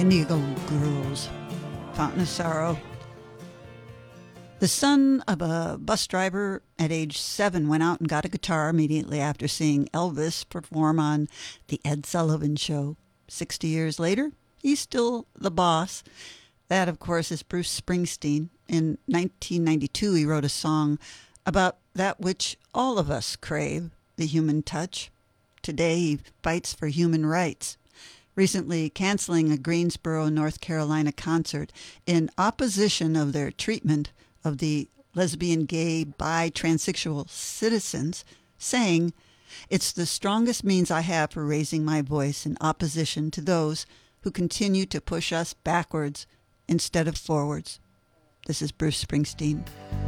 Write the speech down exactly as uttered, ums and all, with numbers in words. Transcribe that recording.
Indigo Girls, Fountain of Sorrow. The son of a bus driver at age seven went out and got a guitar immediately after seeing Elvis perform on The Ed Sullivan Show. Sixty years later, he's still the boss. That, of course, is Bruce Springsteen. In nineteen ninety-two, he wrote a song about that which all of us crave, the human touch. Today, he fights for human rights, recently canceling a Greensboro, North Carolina concert in opposition of their treatment of the lesbian, gay, bi, transsexual citizens, saying, "It's the strongest means I have for raising my voice in opposition to those who continue to push us backwards instead of forwards." This is Bruce Springsteen.